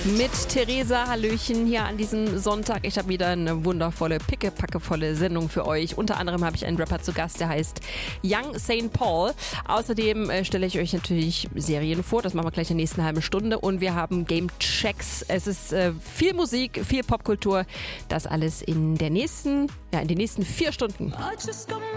Mit Theresa, hallöchen, hier an diesem Sonntag. Ich habe wieder eine wundervolle, pickepackevolle Sendung für euch. Unter anderem habe ich einen Rapper zu Gast, der heißt Young St. Paul. Außerdem stelle ich euch natürlich Serien vor, das machen wir gleich in der nächsten halben Stunde. Und wir haben Game Checks. Es ist viel Musik, viel Popkultur. Das alles in den nächsten 4 Stunden.